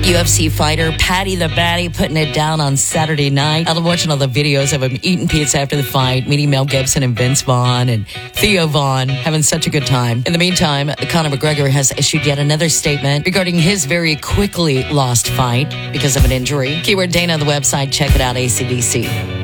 UFC fighter Patty the Batty putting it down on Saturday night. I love watching all the videos of him eating pizza after the fight, meeting Mel Gibson and Vince Vaughn and Theo Vaughn, having such a good time. In the meantime, Conor McGregor has issued yet another statement regarding his very quickly lost fight because of an injury. Keyword Dana on the website. Check it out, ACDC.